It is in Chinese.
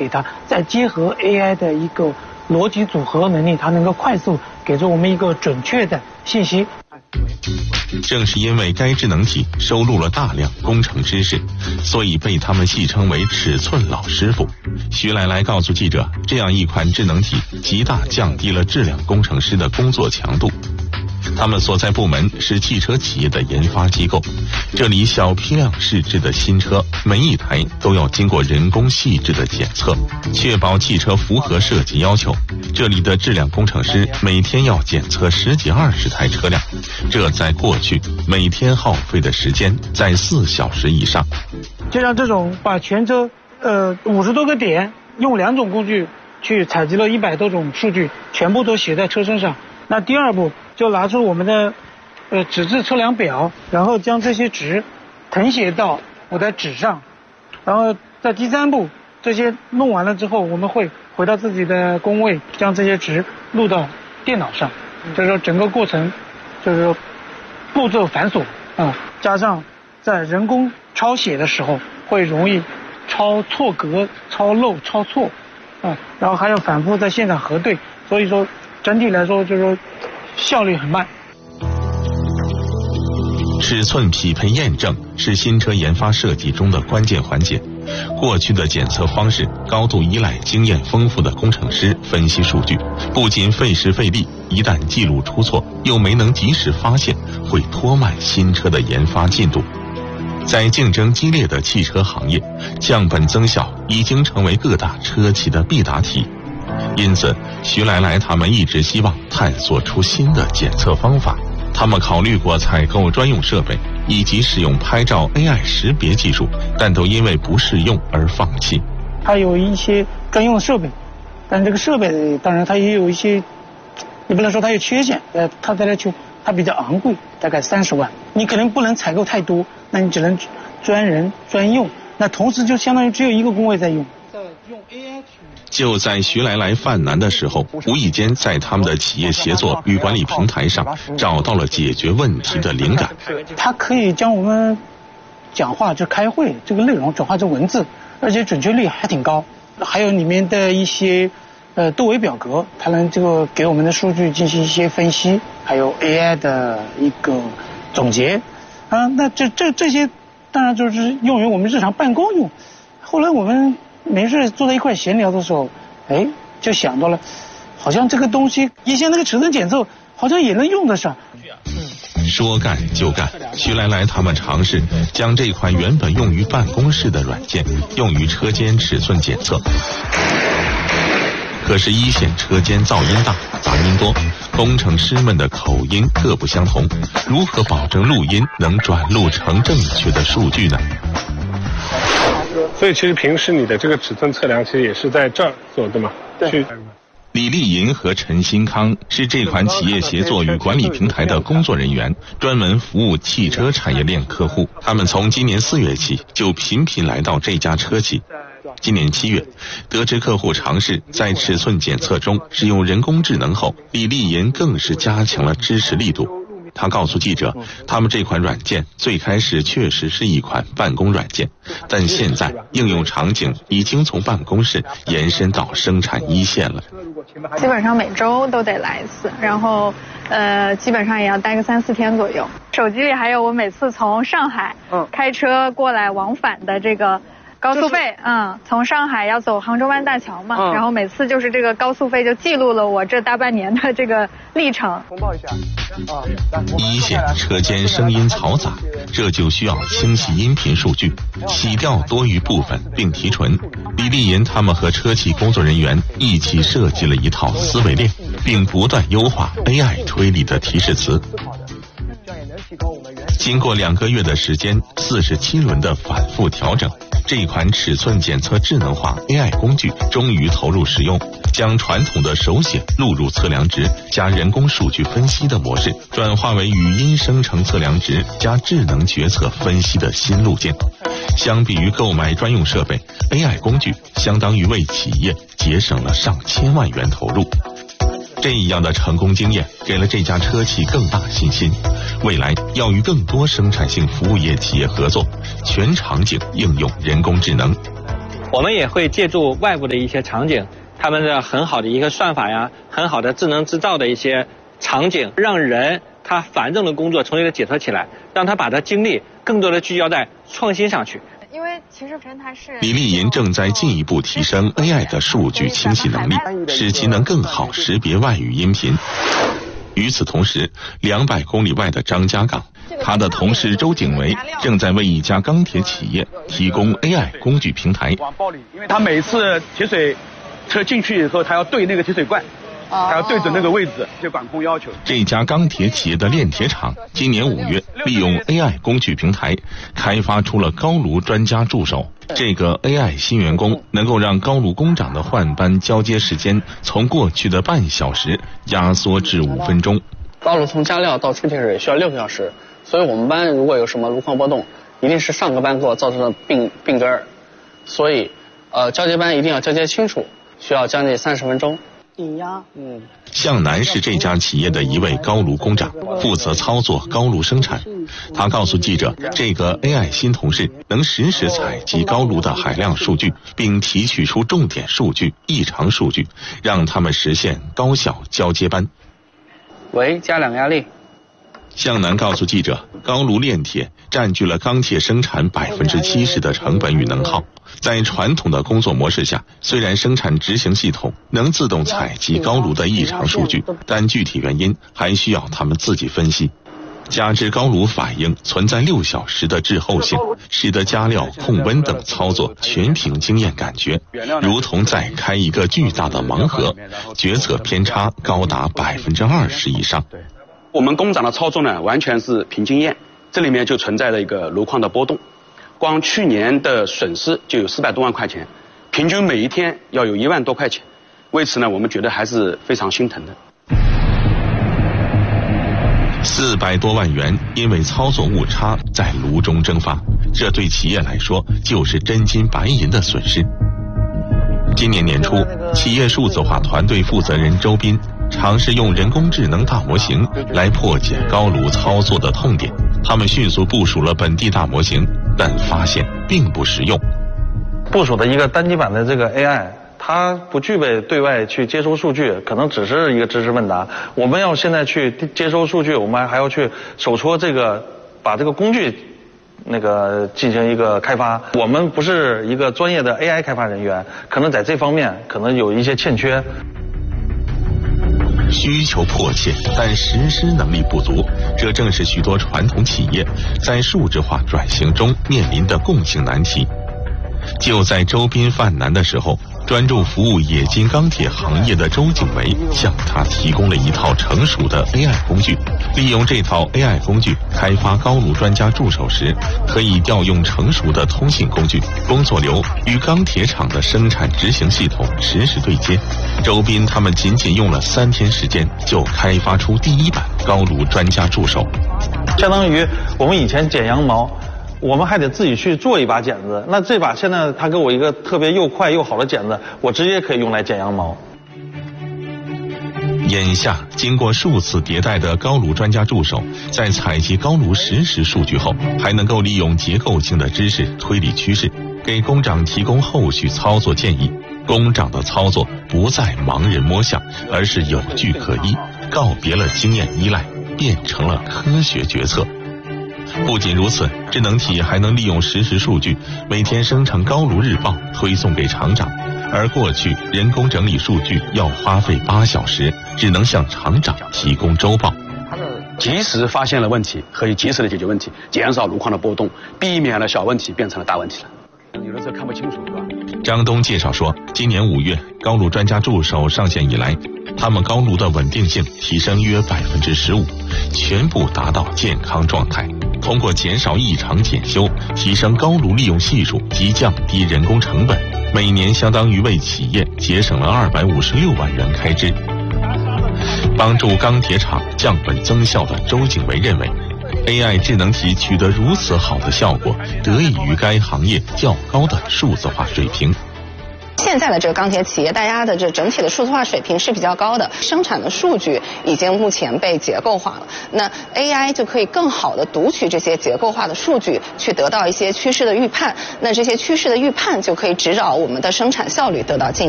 给它，再结合 AI 的一个逻辑组合能力，它能够快速给出我们一个准确的信息。 正是因为该智能体收录了大量工程知识，所以被他们戏称为尺寸老师傅。徐来来告诉记者，这样一款智能体极大降低了质量工程师的工作强度。他们所在部门是汽车企业的研发机构，这里小批量试制的新车，每一台都要经过人工细致的检测，确保汽车符合设计要求。这里的质量工程师每天要检测10几20台车辆，这在过去每天耗费的时间在4小时以上。 就像这种把全车50多个点用2种工具去采集了100多种数据，全部都写在车身上。那第二步就拿出我们的纸质测量表，然后将这些值誊写到我的纸上，然后在第3步这些弄完了之后，我们会回到自己的工位，将这些值录到电脑上。就是说整个过程就是说步骤繁琐加上在人工抄写的时候会容易抄错格、抄漏、抄错然后还要反复在现场核对，所以说整体来说就是说效率很慢。 尺寸匹配验证是新车研发设计中的关键环节。过去的检测方式高度依赖经验丰富的工程师分析数据，不仅费时费力，一旦记录出错又没能及时发现，会拖慢新车的研发进度。在竞争激烈的汽车行业，降本增效已经成为各大车企的必答题。因此，徐来来他们一直希望探索出新的检测方法。他们考虑过采购专用设备以及使用拍照 AI 识别技术，但都因为不适用而放弃。 还有一些专用设备，但这个设备当然它也有一些，你不能说它有缺陷，它比较昂贵，大概30万，你可能不能采购太多，那你只能专人专用，那同时就相当于只有一个工位在用。 就在徐来来犯难的时候，无意间在他们的企业协作与管理平台上找到了解决问题的灵感。 它可以将我们讲话就开会这个内容转化成文字，而且准确率还挺高。还有里面的一些多维表格，它能这个给我们的数据进行一些分析，还有 AI 的一个总结那这些当然就是用于我们日常办公用。后来我们没事坐在一块闲聊的时候，就想到了，好像这个东西以前那个尺寸检测好像也能用得上。 说干就干，徐来来他们尝试将这款原本用于办公室的软件用于车间尺寸检测。可是一线车间噪音大，杂音多，工程师们的口音各不相同，如何保证录音能转录成正确的数据呢？ 所以其实平时你的这个尺寸测量其实也是在这儿做的嘛？ 对。 李丽银和陈新康是这款企业协作与管理平台的工作人员，专门服务汽车产业链客户。他们从今年4月起就频频来到这家车企。今年7月，得知客户尝试在尺寸检测中使用人工智能后，李丽银更是加强了支持力度。他告诉记者，他们这款软件最开始确实是一款办公软件，但现在应用场景已经从办公室延伸到生产一线了。 基本上每周都得来一次，然后基本上也要待个3-4天左右。手机里还有我每次从上海开车过来往返的这个高速费，从上海要走杭州湾大桥嘛，然后每次就是这个高速费就记录了我这大半年的这个历程。 通报一下一线车间声音嘈杂，这就需要清洗音频数据，洗掉多余部分并提纯。李丽银他们和车企工作人员一起设计了一套思维链，并不断优化 AI 推理的提示词。经过2个月的时间，47轮的反复调整，这款尺寸检测智能化 AI 工具终于投入使用，将传统的手写录入测量值加人工数据分析的模式，转化为语音生成测量值加智能决策分析的新路径。相比于购买专用设备， AI 工具相当于为企业节省了上千万元投入。这样的成功经验给了这家车企更大信心，未来要与更多生产性服务业企业合作，全场景应用人工智能。 我们也会借助外部的一些场景，他们的很好的一个算法呀，很好的智能制造的一些场景，让人他繁重的工作从这里解脱起来，让他把他精力更多的聚焦在创新上去。 因为其实平台是李丽银正在进一步提升 AI 的数据清晰能力，使其能更好识别外语音频。与此同时，200公里外的张家港，他的同事周景维正在为一家钢铁企业提供 AI 工具平台。 因为他每一次提水车进去以后，他要对那个提水罐，还要对准那个位置，就管控要求。 这家钢铁企业的炼铁厂今年5月利用 AI 工具平台开发出了高炉专家助手。这个 AI 新员工能够让高炉工长的换班交接时间从过去的半小时压缩至5分钟。 高炉从加料到出铁水需要6个小时，所以我们班如果有什么炉况波动，一定是上个班给我造成的病根儿，所以交接班一定要交接清楚，需要将近30分钟。 向南是这家企业的一位高炉工长，负责操作高炉生产。他告诉记者，这个 AI 新同事能实时采集高炉的海量数据，并提取出重点数据、异常数据，让他们实现高效交接班。 喂，加2个压力。 向南告诉记者，高炉炼铁占据了钢铁生产70%的成本与能耗。在传统的工作模式下，虽然生产执行系统能自动采集高炉的异常数据，但具体原因还需要他们自己分析。加之高炉反应存在6小时的滞后性，使得加料、控温等操作全凭经验感觉，如同在开一个巨大的盲盒，决策偏差高达20%以上。 我们工长的操作呢，完全是凭经验，这里面就存在着一个炉况的波动。光去年的损失就有400多万块钱，平均每一天要有1万多块钱。为此呢，我们觉得还是非常心疼的。 400多万元因为操作误差在炉中蒸发，这对企业来说就是真金白银的损失。今年年初，企业数字化团队负责人周斌尝试用人工智能大模型来破解高炉操作的痛点。他们迅速部署了本地大模型，但发现并不实用。 部署的一个单机版的这个 AI， 它不具备对外去接收数据，可能只是一个知识问答。我们要现在去接收数据，我们还要去手戳这个，把这个工具进行一个开发。我们不是一个专业的 AI 开发人员，可能在这方面可能有一些欠缺。 需求迫切，但实施能力不足，这正是许多传统企业在数字化转型中面临的共性难题。就在周斌犯难的时候，专注服务冶金钢铁行业的周景维向他提供了一套成熟的 AI 工具。利用这套 AI 工具开发高炉专家助手时，可以调用成熟的通信工具，工作流与钢铁厂的生产执行系统实时对接。周斌他们仅仅用了3天时间就开发出第1版高炉专家助手。 相当于我们以前剪羊毛，我们还得自己去做一把剪子，那这把现在他给我一个特别又快又好的剪子，我直接可以用来剪羊毛。 眼下，经过数次迭代的高炉专家助手，在采集高炉实时数据后，还能够利用结构性的知识推理趋势，给工长提供后续操作建议。工长的操作不再盲人摸象，而是有据可依，告别了经验依赖，变成了科学决策。不仅如此，智能体还能利用实时数据，每天生成高炉日报推送给厂长，而过去人工整理数据要花费8小时，只能向厂长提供周报。 及时发现了问题，可以及时的解决问题，减少炉况的波动，避免了小问题变成了大问题了。有的时候看不清楚，是吧？ 张东介绍说，今年5月高炉专家助手上线以来，他们高炉的稳定性提升约15%，全部达到健康状态。通过减少异常检修，提升高炉利用系数及降低人工成本，每年相当于为企业节省了256万元开支。帮助钢铁厂降本增效的周景维认为， AI 智能体取得如此好的效果，得益于该行业较高的数字化水平。 现在的这个钢铁企业，大家的这整体的数字化水平是比较高的，生产的数据已经目前被结构化了。那 AI 就可以更好的读取这些结构化的数据，去得到一些趋势的预判。那这些趋势的预判就可以指导我们的生产效率得到进